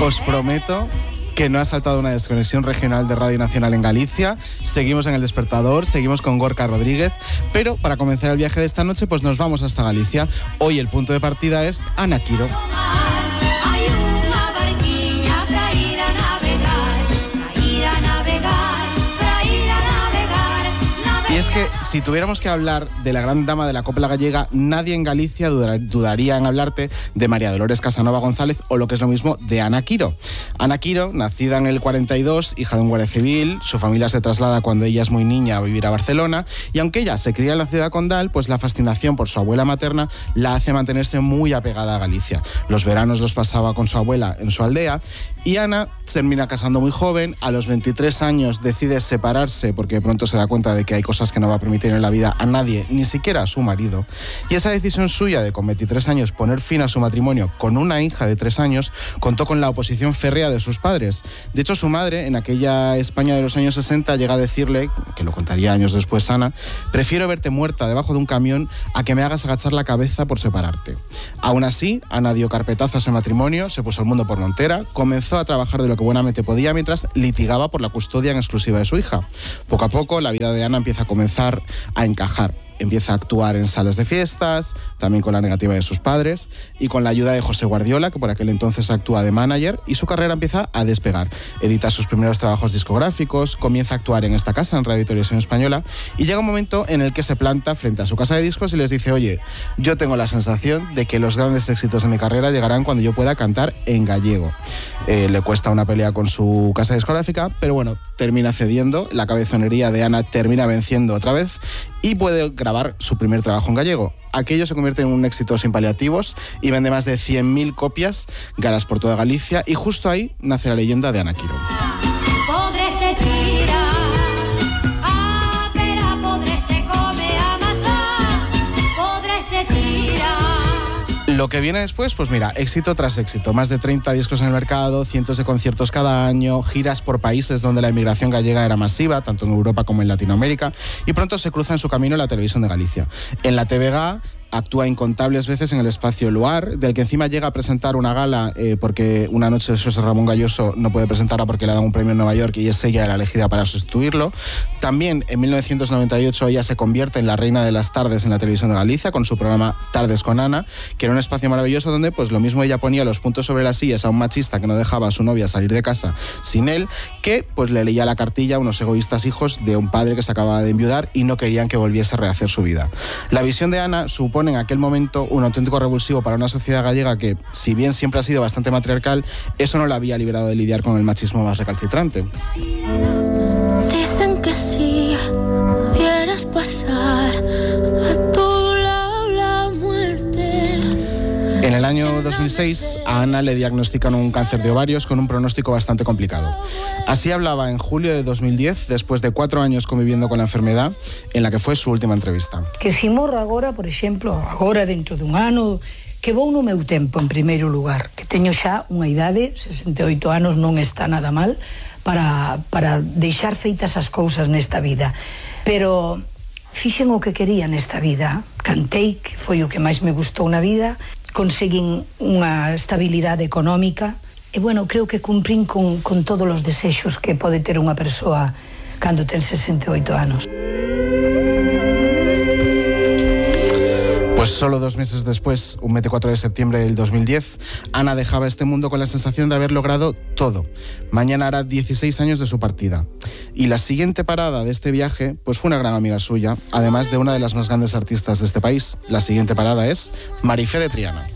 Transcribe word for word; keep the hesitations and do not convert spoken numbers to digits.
Os prometo que no ha saltado una desconexión regional de Radio Nacional en Galicia. Seguimos en El Despertador, seguimos con Gorka Rodríguez, pero para comenzar el viaje de esta noche, pues nos vamos hasta Galicia. Hoy el punto de partida es Ana Quiro. Y es que si tuviéramos que hablar de la gran dama de la copla gallega, nadie en Galicia dudaría en hablarte de María Dolores Casanova González o, lo que es lo mismo, de Ana Quiro. Ana Quiro, nacida en el cuarenta y dos, hija de un guardia civil, su familia se traslada cuando ella es muy niña a vivir a Barcelona, y aunque ella se cría en la ciudad condal, pues la fascinación por su abuela materna la hace mantenerse muy apegada a Galicia. Los veranos los pasaba con su abuela en su aldea, y Ana termina casando muy joven. A los veintitrés años decide separarse porque de pronto se da cuenta de que hay cosas que no va a permitir en la vida a nadie, ni siquiera a su marido. Y esa decisión suya de con veintitrés años poner fin a su matrimonio con una hija de tres años contó con la oposición férrea de sus padres. De hecho, su madre, en aquella España de los años sesenta, llega a decirle, que lo contaría años después Ana: prefiero verte muerta debajo de un camión a que me hagas agachar la cabeza por separarte. Aún así, Ana dio carpetazo a ese matrimonio, se puso el mundo por montera, comenzó a trabajar de lo que buenamente podía mientras litigaba por la custodia en exclusiva de su hija. Poco a poco, la vida de Ana empieza a comenzar a encajar. Empieza a actuar en salas de fiestas, también con la negativa de sus padres, y con la ayuda de José Guardiola, que por aquel entonces actúa de manager, y su carrera empieza a despegar. Edita sus primeros trabajos discográficos, comienza a actuar en esta casa, en Radio y Televisión Española, y llega un momento en el que se planta frente a su casa de discos y les dice: oye, yo tengo la sensación de que los grandes éxitos de mi carrera llegarán cuando yo pueda cantar en gallego. Eh, le cuesta una pelea con su casa discográfica, pero bueno, termina cediendo, la cabezonería de Ana termina venciendo otra vez, y puede grabar su primer trabajo en gallego. Aquello se convierte en un éxito sin paliativos y vende más de cien mil copias, galas por toda Galicia, y justo ahí nace la leyenda de Ana Quiro. Lo que viene después, pues mira, éxito tras éxito. Más de treinta discos en el mercado, cientos de conciertos cada año, giras por países donde la inmigración gallega era masiva, tanto en Europa como en Latinoamérica, y pronto se cruza en su camino la televisión de Galicia. En la T V G actúa incontables veces en el espacio Luar, del que encima llega a presentar una gala eh, porque una noche José Ramón Galloso no puede presentarla porque le dan un premio en Nueva York y es ella la elegida para sustituirlo. También en mil novecientos noventa y ocho ella se convierte en la reina de las tardes en la televisión de Galicia con su programa Tardes con Ana, que era un espacio maravilloso donde pues lo mismo ella ponía los puntos sobre las sillas a un machista que no dejaba a su novia salir de casa sin él, que pues le leía la cartilla a unos egoístas hijos de un padre que se acababa de enviudar y no querían que volviese a rehacer su vida. La visión de Ana supone en aquel momento un auténtico revulsivo para una sociedad gallega que, si bien siempre ha sido bastante matriarcal, eso no la había librado de lidiar con el machismo más recalcitrante. Dicen que si vieras pasar a tu lado la muerte. En el año dos mil seis a Ana le diagnostican un cáncer de ovarios con un pronóstico bastante complicado. Así hablaba en julio de dos mil diez, después de cuatro años conviviendo con la enfermedad, en la que fue su última entrevista. Que si morro agora, por exemplo, agora dentro dun ano, que vou no meu tempo en primeiro lugar, que teño xa unha idade, sesenta e oito anos, non está nada mal, para, para deixar feitas as cousas nesta vida. Pero fixen o que quería nesta vida, cantei, que foi o que máis me gustou na vida, conseguín unha estabilidade económica, e, bueno, creo que cumprín con, con todos os desexos que pode ter unha persoa cando ten sesenta e oito anos. Pues solo dos meses después, un veinticuatro de septiembre del dos mil diez, Ana dejaba este mundo con la sensación de haber logrado todo. Mañana hará dieciséis años de su partida. Y la siguiente parada de este viaje, pues fue una gran amiga suya, además de una de las más grandes artistas de este país. La siguiente parada es Marifé de Triana.